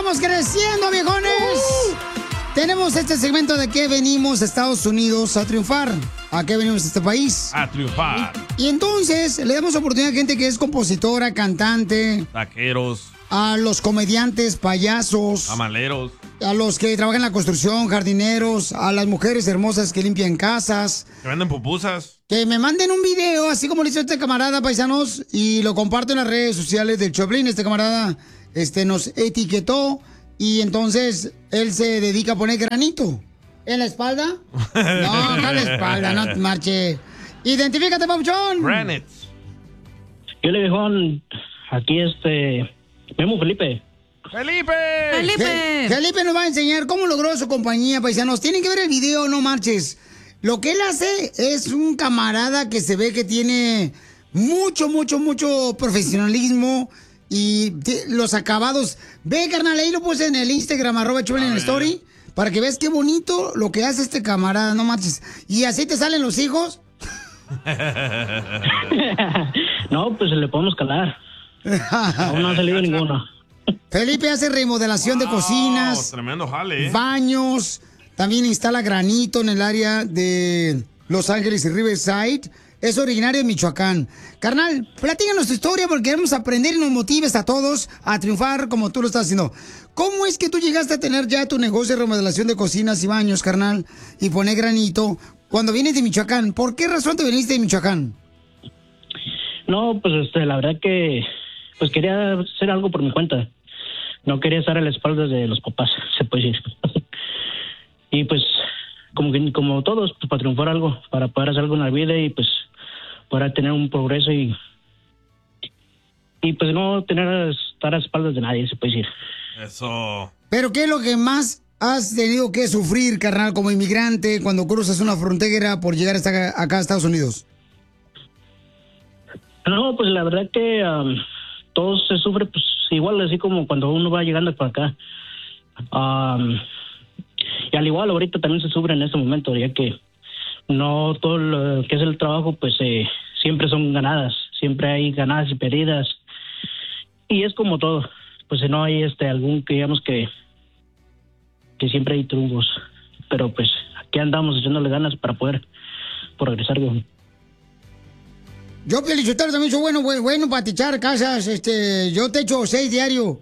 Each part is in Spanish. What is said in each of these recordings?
¡Estamos creciendo, viejones! Tenemos este segmento de que venimos a Estados Unidos a triunfar. ¿A qué venimos a este país? A triunfar. Y entonces le damos oportunidad a gente que es compositora, cantante, Taqueros, a los comediantes, payasos, tamaleros, a los que trabajan en la construcción, jardineros, a las mujeres hermosas que limpian casas. que venden pupusas. Que me manden un video, así como lo hizo este camarada, paisanos, y lo comparto en las redes sociales del Choplin. Este camarada nos etiquetó y entonces él se dedica a poner granito. ¿En la espalda? No, en la espalda, no te marche. Identifícate, papuchón. Granites. Yo le digo, aquí Memo Felipe. ¡Felipe! Felipe nos va a enseñar cómo logró su compañía, paisanos. Tienen que ver el video, no marches. Lo que él hace es un camarada que se ve que tiene mucho profesionalismo y los acabados. Ve, carnal, ahí lo puse en el Instagram, @Choplin en Story, para que veas qué bonito lo que hace este camarada, no marches. ¿Y así te salen los hijos? No, pues le podemos calar. Aún no ha salido ninguno. Felipe hace remodelación de cocinas, Tremendo jale, baños, también instala granito en el área de Los Ángeles y Riverside. Es originario de Michoacán. Carnal, platícanos tu historia porque queremos aprender y nos motives a todos a triunfar como tú lo estás haciendo. ¿Cómo es que tú llegaste a tener ya tu negocio de remodelación de cocinas y baños, carnal, y poner granito cuando vienes de Michoacán? ¿Por qué razón te viniste de Michoacán? No, pues la verdad que pues quería hacer algo por mi cuenta. No quería estar a la espalda de los papás, se puede decir. Y pues como todos, pues para triunfar algo, para poder hacer algo en la vida y pues para tener un progreso y pues no estar a espaldas de nadie, se puede decir. Eso. ¿Pero qué es lo que más has tenido que sufrir, carnal, como inmigrante cuando cruzas una frontera por llegar hasta acá a Estados Unidos? No, pues la verdad que todo se sufre pues igual, así como cuando uno va llegando para acá. Y al igual ahorita también se sufre en este momento, ya que no todo lo que es el trabajo pues siempre son ganadas, siempre hay ganadas y perdidas. Y es como todo, pues no hay algún que digamos que siempre hay triunfos, pero pues aquí andamos echándole ganas para poder progresar, viejo. Yo, Pielichotero, también soy bueno para techar casas. Yo techo 6 diario.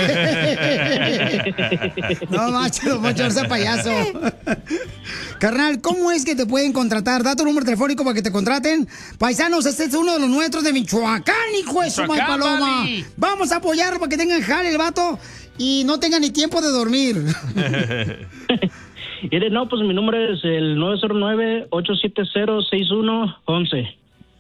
No, macho, no sea payaso. Carnal, ¿cómo es que te pueden contratar? Da tu número telefónico para que te contraten. Paisanos, este es uno de los nuestros de Michoacán, hijo de su mal paloma. Vale. Vamos a apoyarlo para que tengan jale el vato y no tengan ni tiempo de dormir. No, pues mi número es el 909-870-6111.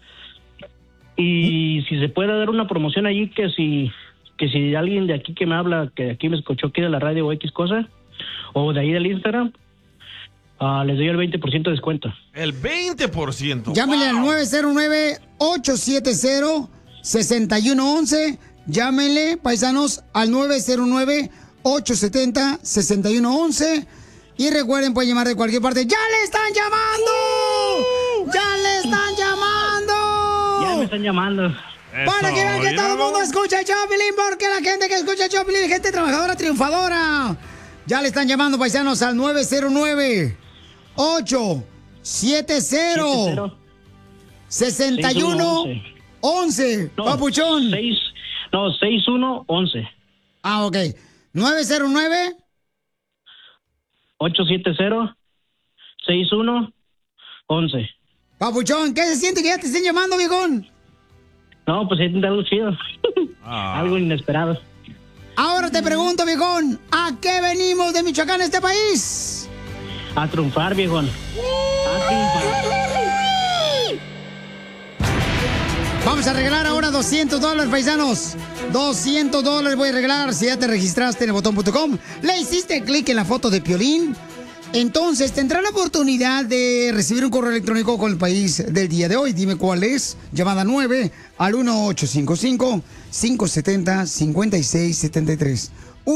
Y si se puede dar una promoción allí, que si alguien de aquí que me habla, que aquí me escuchó aquí de la radio o X cosa, o de ahí del Instagram, les doy el 20% de descuento. El 20%. Llámenle al 909-870-6111. Llámenle, paisanos, al 909-870-6111. Y recuerden, pueden llamar de cualquier parte. ¡Ya le están llamando! ¡Ya le están llamando! Ya me están llamando. Para que vean que todo el mundo escucha Choplin, porque la gente que escucha Choplin es gente trabajadora, triunfadora. Ya le están llamando, paisanos, al 909-870-6111. Papuchón. 6111. Ah, ok. 909 870-6111. Papuchón, ¿qué se siente que ya te estén llamando, viejón? No, pues es algo chido. Algo inesperado. Ahora te pregunto, viejón, ¿a qué venimos de Michoacán a este país? A triunfar, viejón. A triunfar. Vamos a regalar ahora $200, paisanos. $200 voy a regalar si ya te registraste en elbotón.com. Le hiciste clic en la foto de Piolín. Entonces tendrá la oportunidad de recibir un correo electrónico con el país del día de hoy. Dime cuál es. Llamada 9 al 1855-570-5673.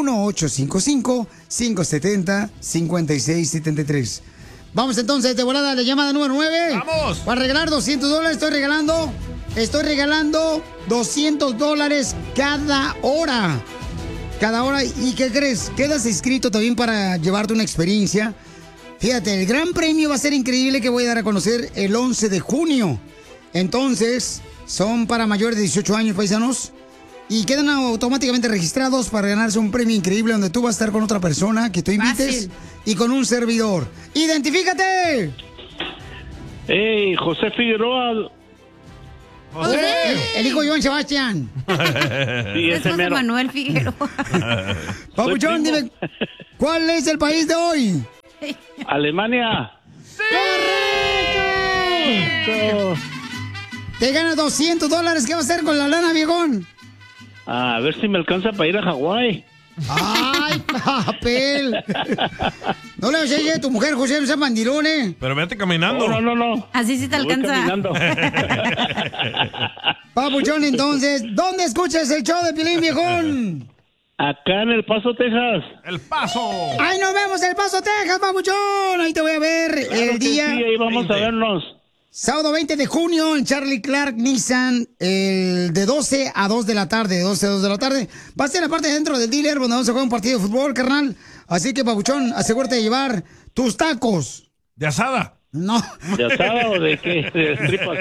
1855-570-5673. Vamos entonces de volada a la llamada número 9. ¡Vamos! Para regalar $200 estoy regalando $200 cada hora. cada hora. ¿Y qué crees? Quedas inscrito también para llevarte una experiencia. Fíjate, el gran premio va a ser increíble que voy a dar a conocer el 11 de junio. Entonces, son para mayores de 18 años, paisanos. Y quedan automáticamente registrados para ganarse un premio increíble donde tú vas a estar con otra persona que tú invites y con un servidor. ¡Identifícate! ¡Hey, José Figueroa! El hijo de Joan Sebastián. Sí, Es José Manuel Figueroa. Papuchón, dime, ¿cuál es el país de hoy? Alemania. ¡Correcto! Te ganas $200. ¿Qué va a hacer con la lana, viejón? A ver si me alcanza para ir a Hawái. ¡Ay, papel! No le oye a tu mujer, José, no seas mandilón, ¿eh? Pero vete caminando. No. Así sí te Voy alcanza. caminando. Papuchón, entonces, ¿dónde escuchas el show de Piolín, viejón? Acá en El Paso, Texas. ¡El Paso! ¡Ay, nos vemos en El Paso, Texas, papuchón! Ahí te voy a ver Claro el que día... Sí, ahí vamos 20. a vernos. Sábado 20 de junio en Charlie Clark Nissan, de 12 a 2 de la tarde, de 12 a 2 de la tarde. Va a ser la parte de dentro del dealer donde vamos a jugar un partido de fútbol, carnal. Así que, papuchón, asegúrate de llevar tus tacos. ¿De asada? No. ¿De asada o de qué? De tripas.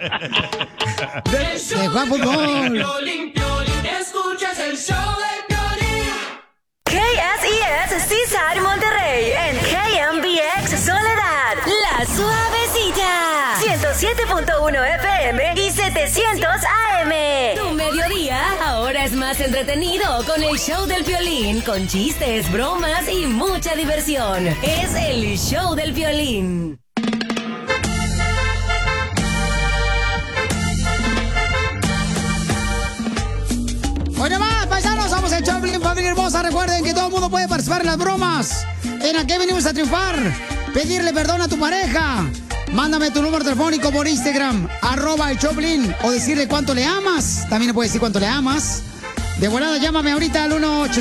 De jugar fútbol. Escuchas el show de Piolín. KSES Seaside Monterrey en KMBX Soledad, La Suavecita, 107.1 FM y 700 AM. Tu mediodía ahora es más entretenido con el show del Piolín, con chistes, bromas y mucha diversión. Es el show del Piolín. Bueno, más, paisanos, vamos a echar familia hermosa. Recuerden que todo el mundo puede participar en las bromas. ¿En a qué venimos a triunfar? Pedirle perdón a tu pareja. Mándame tu número telefónico por Instagram, @el_Choplin, o decirle cuánto le amas. También le puedes decir cuánto le amas. De volada, llámame ahorita al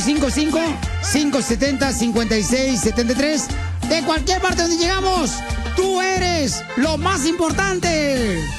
1-855-570-5673. De cualquier parte donde llegamos, tú eres lo más importante.